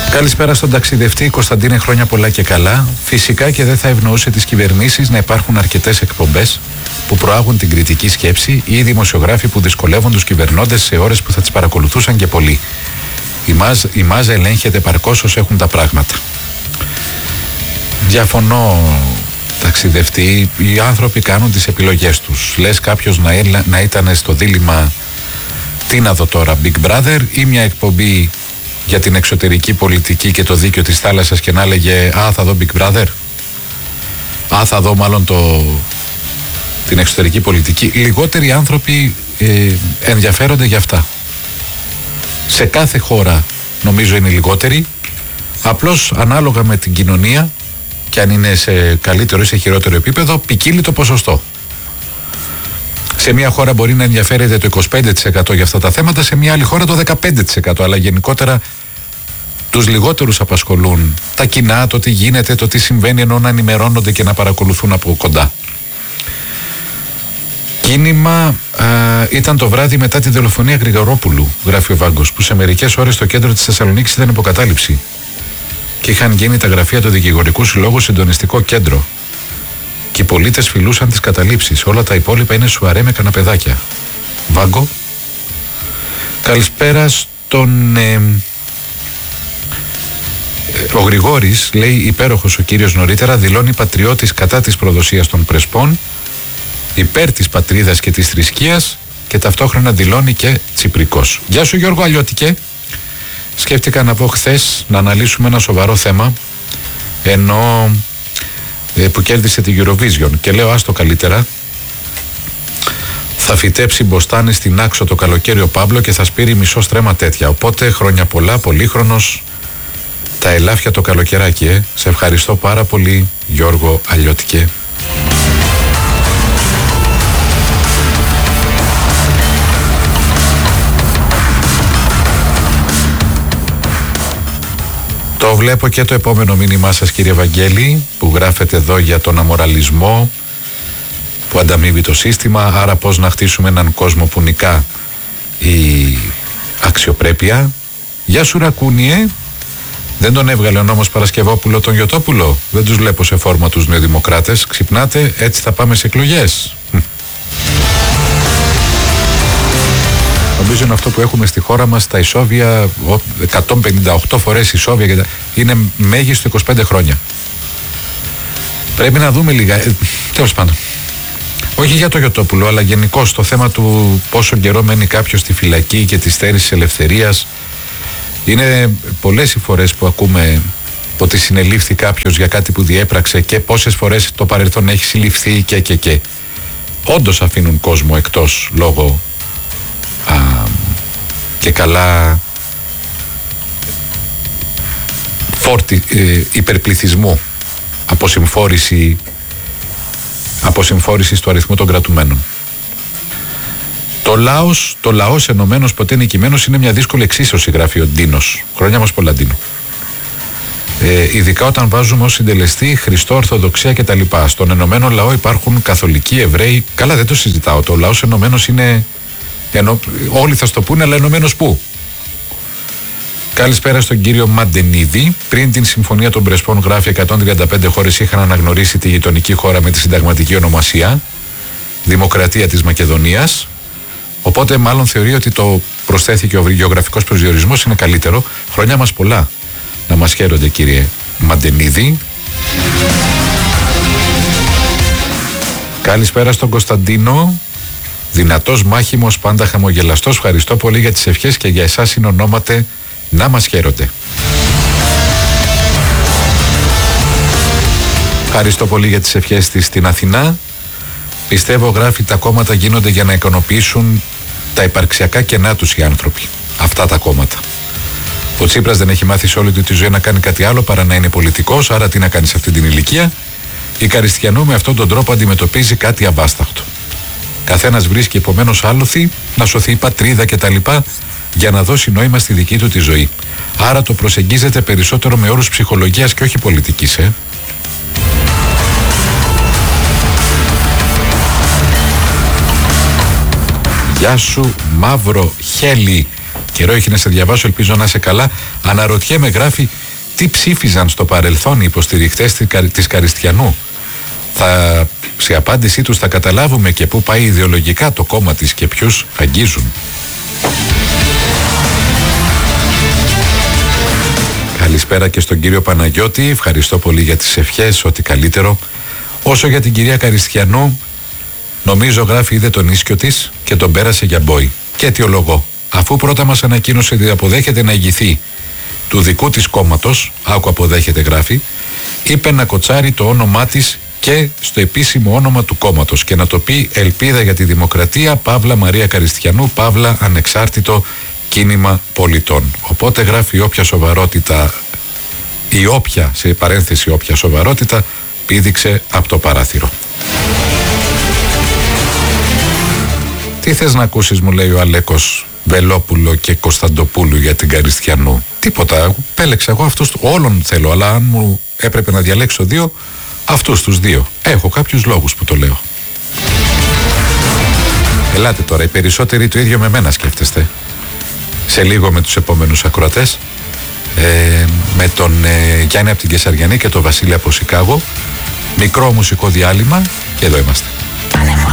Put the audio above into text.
Καλησπέρα στον ταξιδευτή. Κωνσταντίνε, χρόνια πολλά και καλά. Φυσικά και δεν θα ευνοούσε τις κυβερνήσεις να υπάρχουν αρκετές εκπομπές που προάγουν την κριτική σκέψη ή οι δημοσιογράφοι που δυσκολεύουν τους κυβερνώντες σε ώρες που θα τις παρακολουθούσαν και πολλοί. Η μάζα ελέγχεται παρκώς όσο έχουν τα πράγματα. Διαφωνώ, ταξιδευτή. Οι άνθρωποι κάνουν τις επιλογές τους. Λες κάποιος να ήταν στο δίλημμα τι να δω τώρα, Big Brother ή μια εκπομπή για την εξωτερική πολιτική και το δίκαιο της θάλασσας και να έλεγε θα δω Big Brother. Θα δω μάλλον την εξωτερική πολιτική. Λιγότεροι άνθρωποι ενδιαφέρονται για αυτά. Σε κάθε χώρα νομίζω είναι λιγότεροι. Απλώς ανάλογα με την κοινωνία και αν είναι σε καλύτερο ή σε χειρότερο επίπεδο ποικίλει το ποσοστό. Σε μια χώρα μπορεί να ενδιαφέρεται το 25% για αυτά τα θέματα, σε μια άλλη χώρα το 15%, αλλά γενικότερα τους λιγότερους απασχολούν τα κοινά, το τι γίνεται, το τι συμβαίνει, ενώ να ενημερώνονται και να παρακολουθούν από κοντά. Κίνημα ήταν το βράδυ μετά τη δολοφονία Γρηγορόπουλου, γράφει ο Βάγκος, που σε μερικές ώρες στο κέντρο της Θεσσαλονίκης ήταν υποκατάληψη και είχαν γίνει τα γραφεία του Δικηγορικού Συλλόγου συντονιστικό κέντρο. Και οι πολίτες φιλούσαν τις καταλήψεις. Όλα τα υπόλοιπα είναι σουαρέ με καναπεδάκια. Βάγκο. Καλησπέρα στον... Ο Γρηγόρης, λέει, υπέροχος ο κύριος νωρίτερα, δηλώνει πατριώτης κατά της προδοσίας των Πρεσπών, υπέρ της πατρίδας και της θρησκείας και ταυτόχρονα δηλώνει και τσιπρικός. Γεια σου Γιώργο Αλλιώτικε. Σκέφτηκα να πω χθες να αναλύσουμε ένα σοβαρό θέμα, ενώ που κέρδισε την Eurovision και λέω άστο καλύτερα, θα φυτέψει μποστάνες στην Άξο το καλοκαίρι ο Παύλο και θα σπείρει μισό στρέμμα τέτοια. Οπότε χρόνια πολλά, πολύχρονος, τα ελάφια το καλοκαιράκι. Σε ευχαριστώ πάρα πολύ Γιώργο Αλλιώτικε. Το βλέπω και το επόμενο μήνυμά σας κύριε Βαγγέλη, που γράφετε εδώ για τον αμοραλισμό που ανταμείβει το σύστημα, άρα πώς να χτίσουμε έναν κόσμο που νικά η αξιοπρέπεια. Γεια σου Ρακούνιε. Δεν τον έβγαλε ο νόμος Παρασκευόπουλο τον Γιωτόπουλο? Δεν τους βλέπω σε φόρμα τους νεοδημοκράτες. Ξυπνάτε, έτσι θα πάμε σε εκλογές. Νομίζω είναι αυτό που έχουμε στη χώρα μας, τα ισόβια, 158 φορές ισόβια, είναι μέγιστο 25 χρόνια. Πρέπει να δούμε λίγα, τέλος πάντων. Όχι για το Γιωτόπουλο, αλλά γενικώς το θέμα του πόσο καιρό μένει κάποιος στη φυλακή και τη στέρηση ελευθερίας. Είναι πολλές οι φορές που ακούμε ότι συνελήφθη κάποιος για κάτι που διέπραξε και πόσες φορές το παρελθόν έχει συλληφθεί και. Όντως αφήνουν κόσμο εκτός λόγω και καλά υπερπληθυσμού από συμφόρηση στο αριθμό των κρατουμένων. Το λαός ενωμένος ποτέ νικημένος είναι μια δύσκολη εξίσωση, γράφει ο Ντίνος. Χρόνια μας πολλά Ντίνο. Ειδικά όταν βάζουμε ως συντελεστή Χριστό, Ορθοδοξία κτλ. Στον ενωμένο λαό υπάρχουν καθολικοί, Εβραίοι. Καλά, δεν το συζητάω. Το λαός ενωμένος είναι. Όλοι θα στο πούνε, αλλά ενωμένος πού? Καλησπέρα στον κύριο Μαντενίδη. Πριν την συμφωνία των Πρεσπών, γράφει, 135 χώρες είχαν αναγνωρίσει τη γειτονική χώρα με τη συνταγματική ονομασία Δημοκρατία της Μακεδονίας. Οπότε, μάλλον θεωρεί ότι το προσθέθηκε ο γεωγραφικός προσδιορισμός είναι καλύτερο. Χρονιά μας πολλά. Να μας χαίρονται, κύριε Μαντενίδη. Καλησπέρα στον Κωνσταντίνο. Δυνατός μάχημος, πάντα χαμογελαστός. Ευχαριστώ πολύ για τις ευχές και για εσάς είναι ονόματα να μας χαίρονται. Ευχαριστώ πολύ για τις ευχές της στην Αθηνά. Πιστεύω, γράφει, τα κόμματα γίνονται για να ικανοποιήσουν τα υπαρξιακά κενά τους οι άνθρωποι. Αυτά τα κόμματα. Ο Τσίπρας δεν έχει μάθει σε όλη του τη ζωή να κάνει κάτι άλλο παρά να είναι πολιτικός, άρα τι να κάνει σε αυτή την ηλικία. Η Καριστιανού με αυτόν τον τρόπο αντιμετωπίζει κάτι αβάσταχτο. Καθένας βρίσκει επομένως άλοθη να σωθεί η πατρίδα κτλ. Για να δώσει νόημα στη δική του τη ζωή. Άρα το προσεγγίζεται περισσότερο με όρους ψυχολογίας και όχι πολιτικής, Γεια σου Μαύρο Χέλη. Καιρό έχει να σε διαβάσω, ελπίζω να είσαι καλά. Αναρωτιέμαι, γράφει, τι ψήφιζαν στο παρελθόν οι υποστηρικτές της Καριστιανού. Σε απάντησή τους θα καταλάβουμε και πού πάει ιδεολογικά το κόμμα της και ποιους αγγίζουν. Καλησπέρα και στον κύριο Παναγιώτη. Ευχαριστώ πολύ για τις ευχές, ό,τι καλύτερο. Όσο για την κυρία Καριστιανού, νομίζω γράφει είδε τον ίσκιο της και τον πέρασε για μπόι. Και αιτιολογώ. Αφού πρώτα μας ανακοίνωσε ότι αποδέχεται να ηγηθεί του δικού της κόμματος, άκου αποδέχεται γράφει, είπε να κοτσάρει το όνομά της και στο επίσημο όνομα του κόμματος και να το πει Ελπίδα για τη Δημοκρατία, Παύλα Μαρία Καριστιανού, Παύλα Ανεξάρτητο Κίνημα Πολιτών. Οπότε γράφει όποια σοβαρότητα, η όποια, σε παρένθεση όποια σοβαρότητα, πήδηξε από το παράθυρο. Τι θες να ακούσεις, μου λέει ο Αλέκος, Βελόπουλο και Κωνσταντοπούλου για την Καριστιανού? Τίποτα, επέλεξα εγώ αυτούς, όλων θέλω, αλλά αν μου έπρεπε να διαλέξω δύο, αυτούς τους δύο. Έχω κάποιους λόγους που το λέω. Ελάτε τώρα, οι περισσότεροι το ίδιο με μένα σκέφτεστε. Σε λίγο με τους επόμενους ακροατές, με τον Γιάννη από την Κεσαριανή και τον Βασίλη από Σικάγο. Μικρό μουσικό διάλειμμα και εδώ είμαστε.